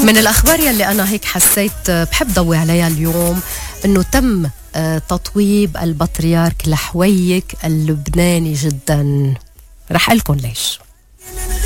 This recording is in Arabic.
من الأخبار يلي أنا هيك حسيت بحب ضوي عليها اليوم إنه تم تطويب البطريرك لحويك اللبناني جدا. رح أقلكن ليش.